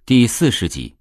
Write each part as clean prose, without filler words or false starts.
第40集。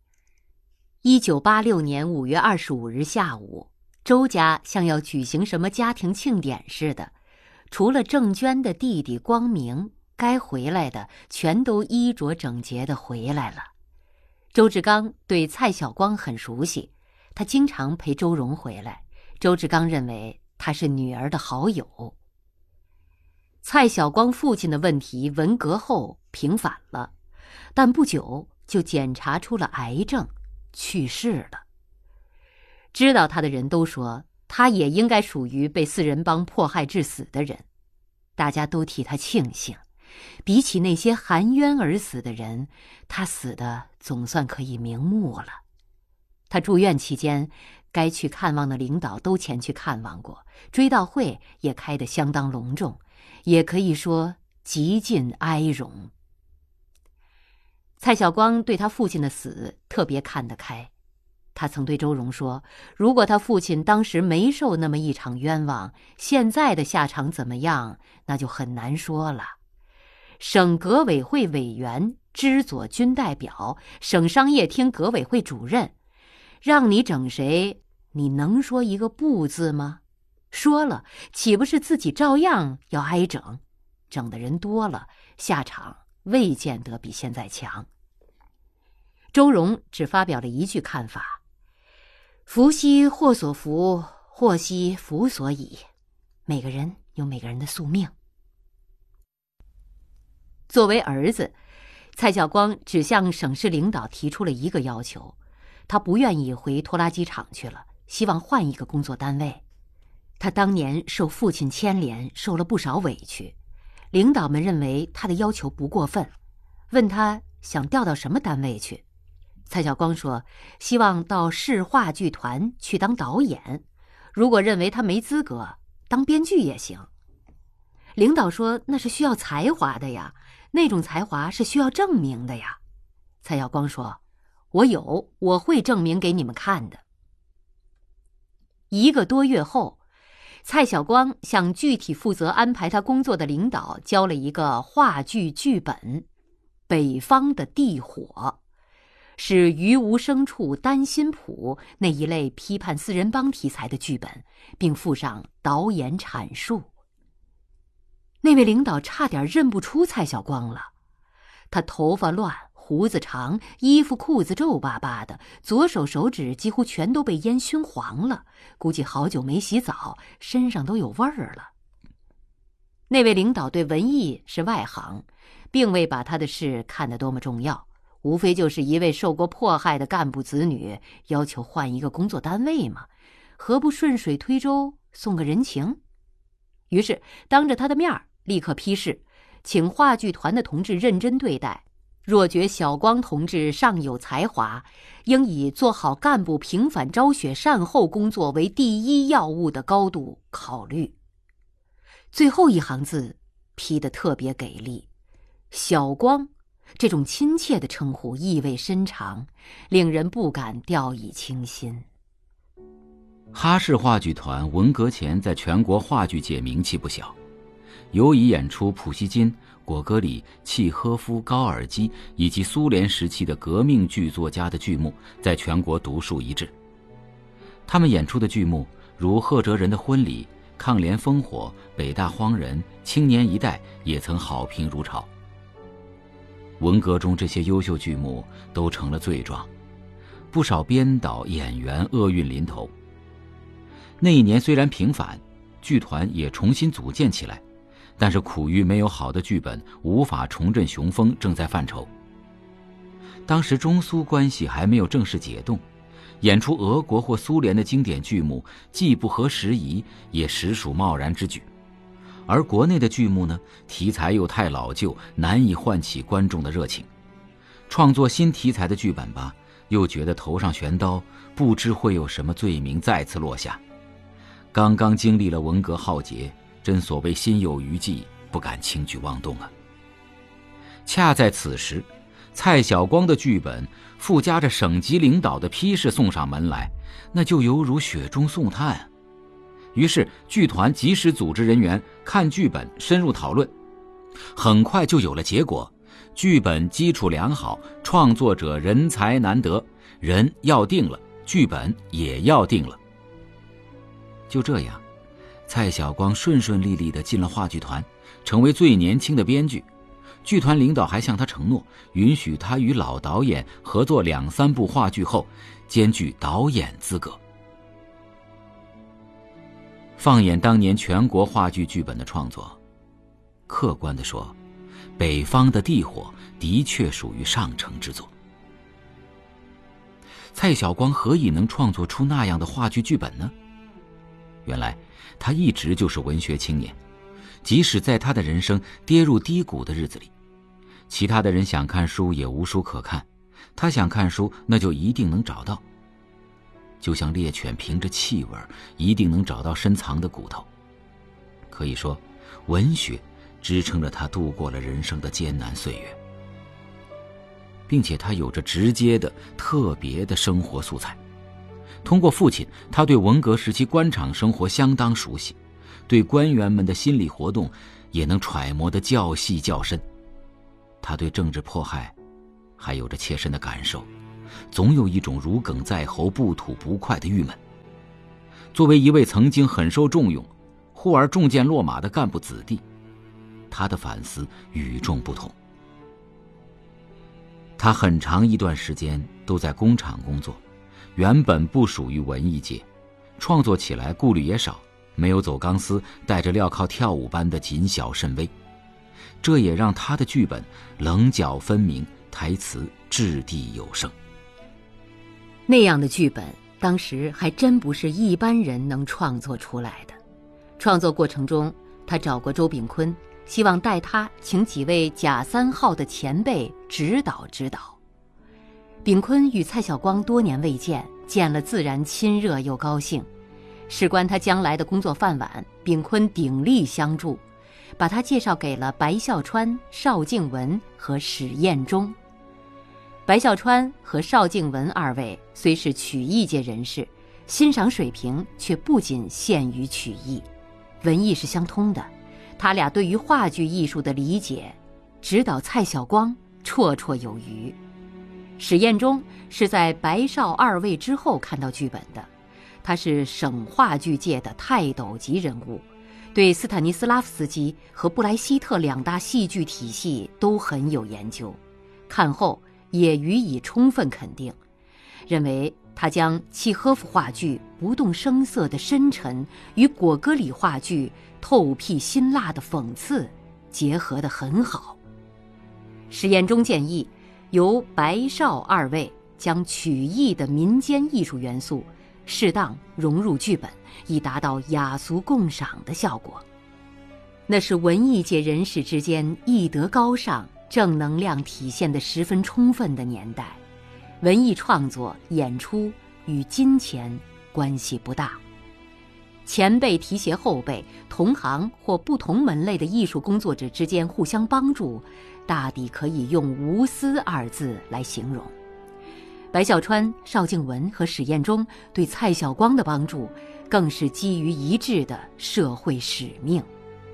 1986年5月25日下午，周家像要举行什么家庭庆典似的，除了郑娟的弟弟光明，该回来的全都衣着整洁地回来了。周志刚对蔡晓光很熟悉，他经常陪周荣回来，周志刚认为他是女儿的好友。蔡晓光父亲的问题文革后平反了，但不久就检查出了癌症，去世了。知道他的人都说，他也应该属于被四人帮迫害致死的人。大家都替他庆幸，比起那些含冤而死的人，他死的总算可以瞑目了。他住院期间，该去看望的领导都前去看望过，追悼会也开得相当隆重，也可以说极尽哀荣。蔡晓光对他父亲的死特别看得开，他曾对周荣说，如果他父亲当时没受那么一场冤枉，现在的下场怎么样，那就很难说了。省革委会委员、知左军代表、省商业厅革委会主任，让你整谁，你能说一个不字吗？说了，岂不是自己照样要挨整？整的人多了，下场未见得比现在强。周荣只发表了一句看法：福兮祸所伏，祸兮福所倚。每个人有每个人的宿命。作为儿子，蔡晓光只向省市领导提出了一个要求，他不愿意回拖拉机厂去了，希望换一个工作单位。他当年受父亲牵连，受了不少委屈，领导们认为他的要求不过分，问他想调到什么单位去。蔡晓光说，希望到市话剧团去当导演，如果认为他没资格，当编剧也行。领导说，那是需要才华的呀，那种才华是需要证明的呀。蔡晓光说，我会证明给你们看的。1个多月后，蔡晓光向具体负责安排他工作的领导交了一个话剧剧本《北方的地火》，是于无声处丹心谱那一类批判四人帮题材的剧本，并附上导演阐述。那位领导差点认不出蔡晓光了，他头发乱，胡子长，衣服裤子皱巴巴的，左手手指几乎全都被烟熏黄了，估计好久没洗澡，身上都有味儿了。那位领导对文艺是外行，并未把他的事看得多么重要，无非就是一位受过迫害的干部子女要求换一个工作单位嘛，何不顺水推舟送个人情？于是当着他的面立刻批示，请话剧团的同志认真对待，若觉晓光同志尚有才华，应以做好干部平反昭雪善后工作为第一要务的高度考虑。最后一行字批得特别给力，晓光这种亲切的称呼意味深长，令人不敢掉以轻心。 哈市话剧团文革前在全国话剧界名气不小，尤以演出普希金、果戈里、契诃夫、高尔基以及苏联时期的革命剧作家的剧目在全国独树一帜。他们演出的剧目如贺哲人的婚礼、抗联烽火、北大荒人、青年一代也曾好评如潮。文革中这些优秀剧目都成了罪状，不少编导演员厄运临头。那一年虽然平反，剧团也重新组建起来，但是苦于没有好的剧本，无法重振雄风，正在犯愁。当时中苏关系还没有正式解冻，演出俄国或苏联的经典剧目既不合时宜，也实属贸然之举。而国内的剧目呢，题材又太老旧，难以唤起观众的热情。创作新题材的剧本吧，又觉得头上悬刀，不知会有什么罪名再次落下。刚刚经历了文革浩劫，真所谓心有余悸，不敢轻举妄动啊。恰在此时，蔡晓光的剧本附加着省级领导的批示送上门来，那就犹如雪中送炭。于是剧团及时组织人员看剧本，深入讨论，很快就有了结果。 剧本基础良好，创作者人才难得，人要定了，剧本也要定了。就这样，蔡晓光顺顺利利地进了话剧团，成为最年轻的编剧。剧团领导还向他承诺，允许他与老导演合作2、3部话剧后，兼具导演资格。放眼当年全国话剧剧本的创作，客观地说，《北方的地火》的确属于上乘之作。蔡晓光何以能创作出那样的话剧剧本呢？原来他一直就是文学青年，即使在他的人生跌入低谷的日子里，其他的人想看书也无书可看，他想看书那就一定能找到。就像猎犬凭着气味一定能找到深藏的骨头。可以说，文学支撑着他度过了人生的艰难岁月，并且他有着直接的特别的生活素材。通过父亲，他对文革时期官场生活相当熟悉，对官员们的心理活动也能揣摩得较细较深。他对政治迫害还有着切身的感受，总有一种如鲠在喉、不吐不快的郁闷。作为一位曾经很受重用，忽而中箭落马的干部子弟，他的反思与众不同。他很长一段时间都在工厂工作，原本不属于文艺界，创作起来顾虑也少，没有走钢丝带着镣铐跳舞般的谨小慎微，这也让他的剧本棱角分明，台词掷地有声。 那样的剧本当时还真不是一般人能创作出来的。创作过程中，他找过周秉昆，希望带他请几位甲3号的前辈指导指导。秉昆与蔡晓光多年未见，见了自然亲热又高兴。事关他将来的工作饭碗，秉昆鼎力相助，把他介绍给了白孝川、邵静文和史彦中。白孝川和邵静文2位虽是曲艺界人士，欣赏水平却不仅限于曲艺，文艺是相通的。他俩对于话剧艺术的理解，指导蔡晓光绰绰有余。史彦中是在白邵2位之后看到剧本的，他是省话剧界的泰斗级人物，对斯坦尼斯拉夫斯基和布莱希特2大戏剧体系都很有研究，看后也予以充分肯定，认为他将契诃夫话剧不动声色的深沉与果戈里话剧透辟辛辣的讽刺结合得很好。史彦中建议由白邵2位将曲艺的民间艺术元素适当融入剧本，以达到雅俗共赏的效果。那是文艺界人士之间艺德高尚、正能量体现得十分充分的年代，文艺创作、演出与金钱关系不大。前辈提携后辈，同行或不同门类的艺术工作者之间互相帮助，大抵可以用无私2字来形容。白孝川、邵静文和史彦中对蔡晓光的帮助，更是基于一致的社会使命。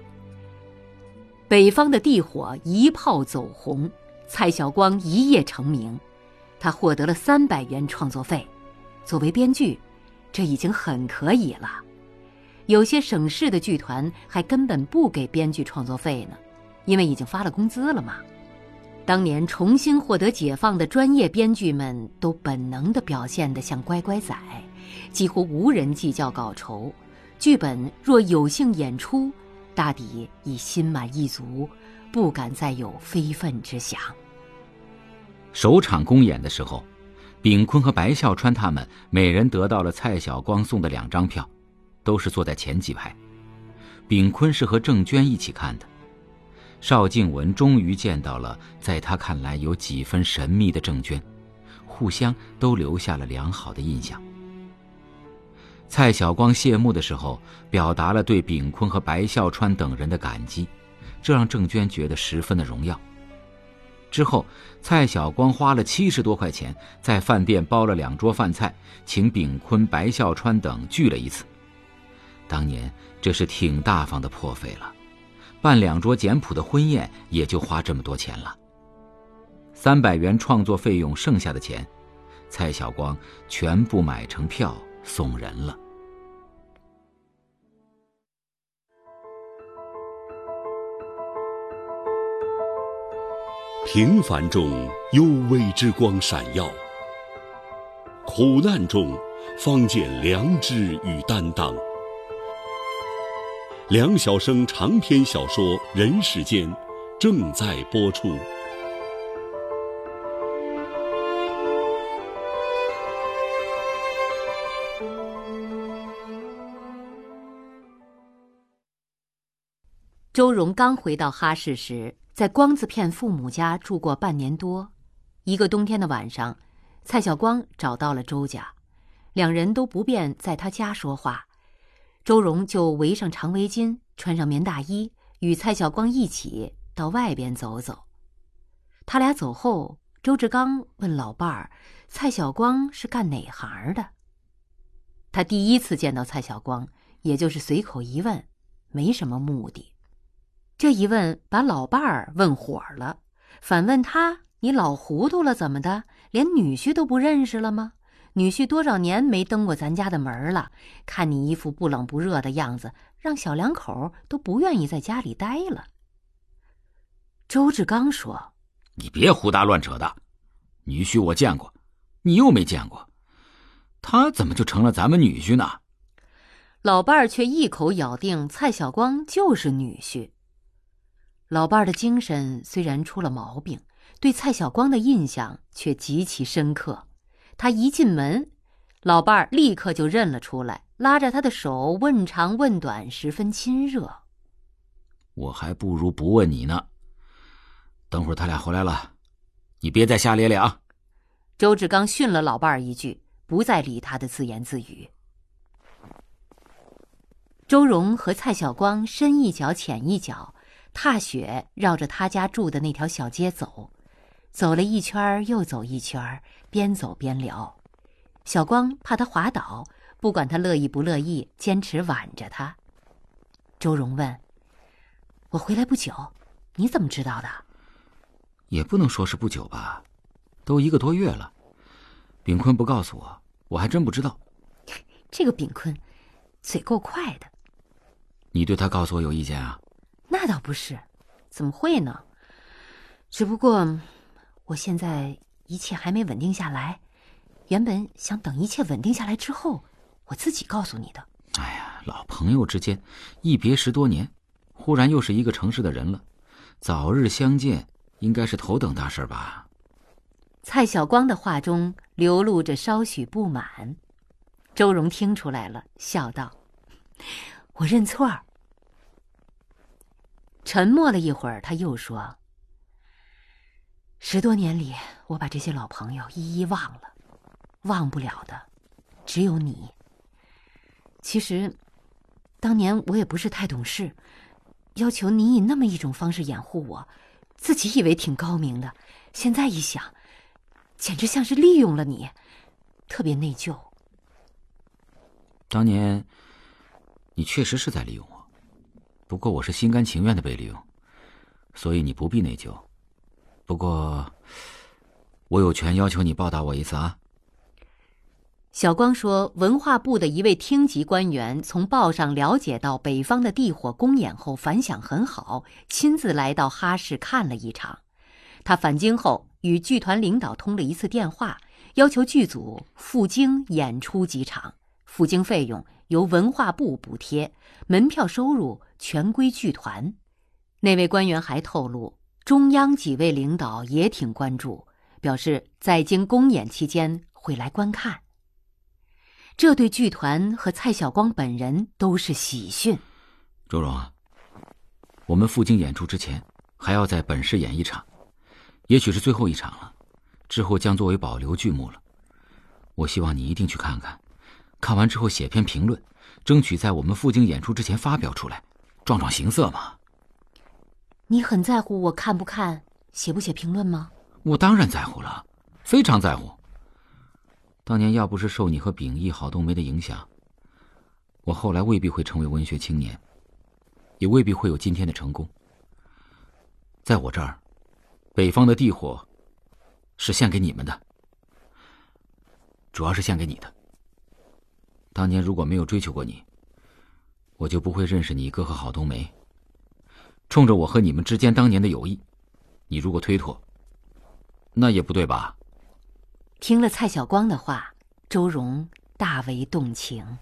北方的地火一炮走红，蔡晓光一夜成名，他获得了300元创作费。作为编剧，这已经很可以了。有些省市的剧团还根本不给编剧创作费呢，因为已经发了工资了嘛。当年重新获得解放的专业编剧们都本能地表现得像乖乖仔，几乎无人计较稿酬，剧本若有幸演出，大抵已心满意足，不敢再有非分之想。 首场公演的时候，秉昆和白孝川他们每人得到了蔡晓光送的2张票，都是坐在前几排。秉昆是和郑娟一起看的，邵静文终于见到了在他看来有几分神秘的郑娟，互相都留下了良好的印象。蔡晓光谢幕的时候表达了对秉昆和白孝川等人的感激，这让郑娟觉得十分的荣耀。之后蔡晓光花了70多块钱在饭店包了2桌饭菜，请秉昆、白孝川等聚了一次。当年这是挺大方的破费了，办2桌简朴的婚宴也就花这么多钱了。 300元创作费用剩下的钱，蔡晓光全部买成票送人了。 平凡中有为之光闪耀，苦难中方见良知与担当。梁晓声长篇小说《人世间》正在播出。 周荣刚回到哈市时，在光字片父母家住过半年多。一个冬天的晚上，蔡晓光找到了周家，两人都不便在他家说话。周荣就围上长围巾，穿上棉大衣，与蔡晓光一起到外边走走。他俩走后，周志刚问老伴儿：“蔡晓光是干哪行的？”他第一次见到蔡晓光，也就是随口一问，没什么目的。这一问把老伴儿问火了，反问他：“你老糊涂了怎么的？连女婿都不认识了吗？女婿多少年没登过咱家的门了，看你一副不冷不热的样子，让小两口都不愿意在家里待了。”周志刚说：“ 你别胡搭乱扯的，女婿我见过，你又没见过，他怎么就成了咱们女婿呢？” 老伴儿却一口咬定蔡晓光就是女婿。老伴儿的精神虽然出了毛病，对蔡晓光的印象却极其深刻。他一进门，老伴儿立刻就认了出来，拉着他的手问长问短，十分亲热。 我还不如不问你呢。等会儿他俩回来了，你别再瞎咧咧啊。 周志刚训了老伴儿一句，不再理他的自言自语。周荣和蔡晓光深一脚浅一脚，踏雪绕着他家住的那条小街走，走了一圈又走一圈，边走边聊。小光怕他滑倒，不管他乐意不乐意，坚持挽着他。周荣问：“我回来不久，你怎么知道的？” 也不能说是不久吧，都1个多月了。炳坤不告诉我，我还真不知道。 这个炳坤嘴够快的。 你对他告诉我有意见啊？ 那倒不是，怎么会呢？只不过我现在一切还没稳定下来，原本想等一切稳定下来之后，我自己告诉你的。 哎呀，老朋友之间，一别10多年，忽然又是一个城市的人了，早日相见应该是头等大事吧？ 蔡晓光的话中流露着稍许不满。周荣听出来了，笑道：“我认错儿。”沉默了一会儿，他又说：“10多年里，我把这些老朋友一一忘了，忘不了的只有你。其实，当年我也不是太懂事，要求你以那么一种方式掩护我，自己以为挺高明的，现在一想，简直像是利用了你，特别内疚。” 当年，你确实是在利用我。不过我是心甘情愿的被利用，所以你不必内疚。不过，我有权要求你报答我一次啊。 小光说，文化部的一位厅级官员从报上了解到北方的地火公演后反响很好，亲自来到哈市看了一场。他返京后与剧团领导通了一次电话，要求剧组赴京演出几场，赴京费用由文化部补贴，门票收入全归剧团。那位官员还透露，中央几位领导也挺关注，表示在京公演期间会来观看。这对剧团和蔡晓光本人都是喜讯。 周荣啊，我们赴京演出之前还要在本市演一场，也许是最后一场了，之后将作为保留剧目了。我希望你一定去看看，看完之后写篇评论，争取在我们赴京演出之前发表出来，壮壮形色嘛。 你很在乎我看不看，写不写评论吗？ 我当然在乎了，非常在乎。当年要不是受你和秉义、郝冬梅的影响，我后来未必会成为文学青年，也未必会有今天的成功。在我这儿，北方的地火是献给你们的，主要是献给你的。当年如果没有追求过你，我就不会认识你哥和郝冬梅。冲着我和你们之间当年的友谊，你如果推脱，那也不对吧？ 听了蔡晓光的话，周荣大为动情。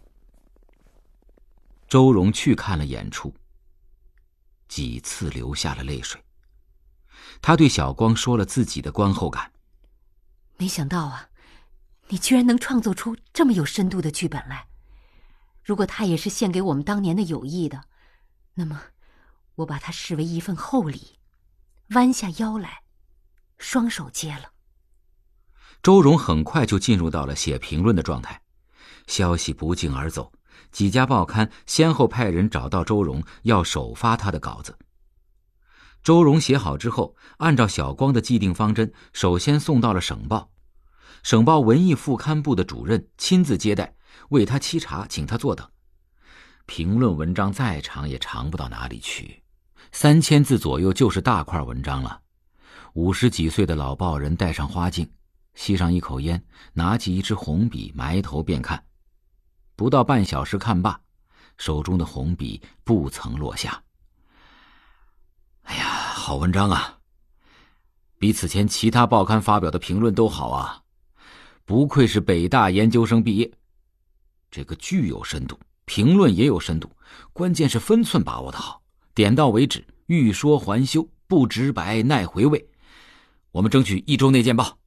周荣去看了演出，几次流下了泪水。他对晓光说了自己的观后感。 没想到啊，你居然能创作出这么有深度的剧本来。如果他也是献给我们当年的友谊的，那么我把它视为一份厚礼，弯下腰来，双手接了。 周荣很快就进入到了写评论的状态，消息不胫而走，几家报刊先后派人找到周荣，要首发他的稿子。周荣写好之后，按照晓光的既定方针，首先送到了省报。省报文艺副刊部的主任亲自接待，为他沏茶，请他坐等。评论文章再长也长不到哪里去，3000字左右就是大块文章了。50几岁的老报人戴上花镜，吸上一口烟，拿起一支红笔，埋头便看。不到半小时看罢，手中的红笔不曾落下。哎呀，好文章啊，比此前其他报刊发表的评论都好啊，不愧是北大研究生毕业。这个剧有深度，评论也有深度，关键是分寸把握得好，点到为止，欲说还休，不直白耐回味。我们争取1周内见报。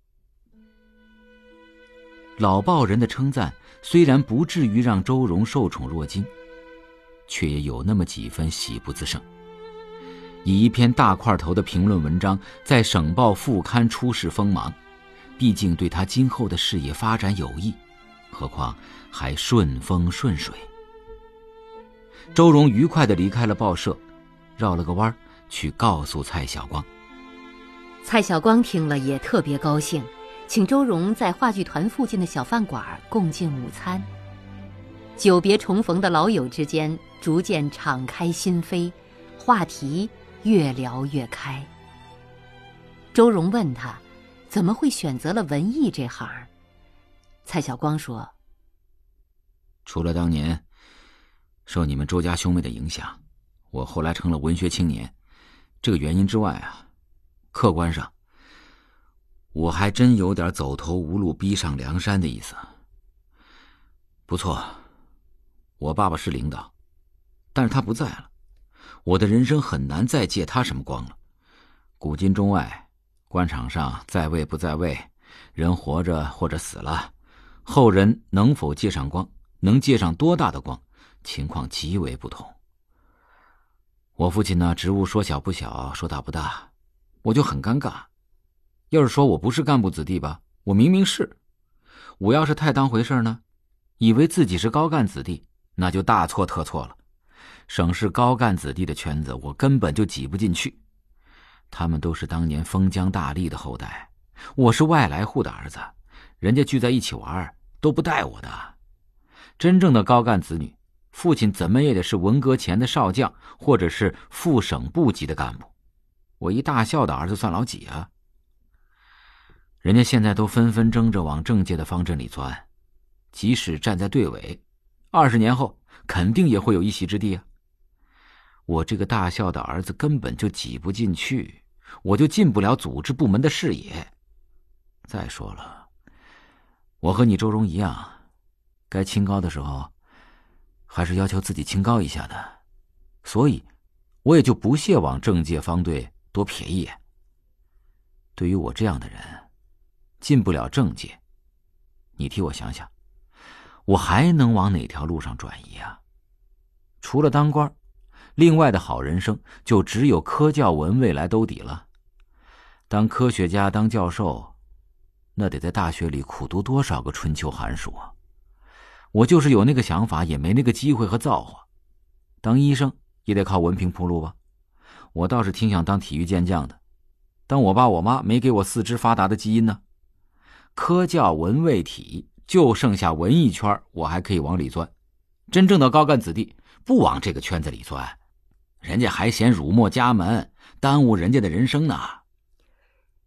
老报人的称赞虽然不至于让周荣受宠若惊，却也有那么几分喜不自胜。以一篇大块头的评论文章在省报副刊出示锋芒，毕竟对他今后的事业发展有益，何况还顺风顺水。周荣愉快地离开了报社，绕了个弯去告诉蔡晓光。 蔡晓光听了也特别高兴，请周荣在话剧团附近的小饭馆共进午餐。久别重逢的老友之间逐渐敞开心扉，话题越聊越开。周荣问他怎么会选择了文艺这行。蔡晓光说， 除了当年受你们周家兄妹的影响，我后来成了文学青年这个原因之外啊，客观上我还真有点走投无路逼上梁山的意思。不错，我爸爸是领导，但是他不在了，我的人生很难再借他什么光了。古今中外，官场上在位不在位，人活着或者死了，后人能否借上光，能借上多大的光，情况极为不同。我父亲呢，职务说小不小，说大不大，我就很尴尬。要是说我不是干部子弟吧，我明明是。我要是太当回事呢，以为自己是高干子弟，那就大错特错了。省市高干子弟的圈子，我根本就挤不进去。他们都是当年封疆大吏的后代，我是外来户的儿子，人家聚在一起玩都不带我的。真正的高干子女，父亲怎么也得是文革前的少将，或者是副省部级的干部。我一大校的儿子算老几啊？人家现在都纷纷争着往政界的方阵里钻，即使站在队尾，20年后肯定也会有一席之地啊。我这个大校的儿子根本就挤不进去，我就进不了组织部门的视野。再说了，我和你周荣一样，该清高的时候还是要求自己清高一下的，所以我也就不屑往政界方队多瞥一眼。对于我这样的人，进不了政界，你替我想想，我还能往哪条路上转移啊？除了当官，另外的好人生就只有科教文未来兜底了。当科学家，当教授，那得在大学里苦读多少个春秋寒暑啊！我就是有那个想法，也没那个机会和造化。当医生也得靠文凭铺路吧。我倒是挺想当体育健将的，但我爸我妈没给我四肢发达的基因呢。科教文卫体就剩下文艺圈，我还可以往里钻。真正的高干子弟不往这个圈子里钻，人家还嫌辱没家门，耽误人家的人生呢。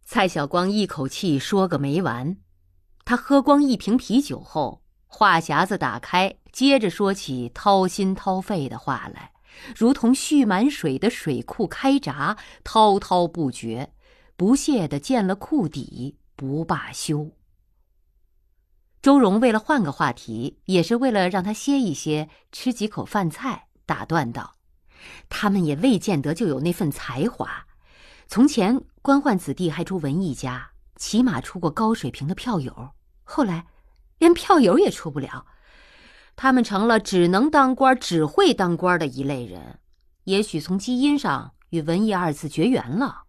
蔡晓光一口气说个没完。他喝光一瓶啤酒后，话匣子打开，接着说起掏心掏肺的话来，如同蓄满水的水库开闸，滔滔不绝，不懈地见了库底，不罢休。周荣为了换个话题，也是为了让他歇一歇，吃几口饭菜，打断道：他们也未见得就有那份才华。从前官宦子弟还出文艺家，起码出过高水平的票友，后来连票友也出不了，他们成了只能当官只会当官的一类人，也许从基因上与文艺二字绝缘了。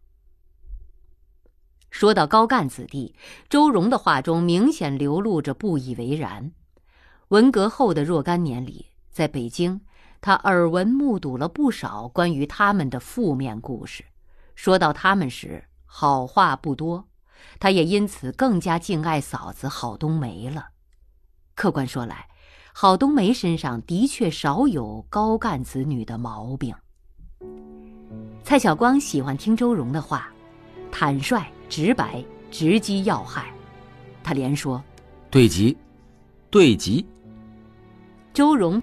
说到高干子弟，周荣的话中明显流露着不以为然。文革后的若干年里，在北京，他耳闻目睹了不少关于他们的负面故事，说到他们时，好话不多，他也因此更加敬爱嫂子郝冬梅了。客观说来，郝冬梅身上的确少有高干子女的毛病。蔡晓光喜欢听周荣的话，坦率直白，直击要害。他连说：对极，对极。周荣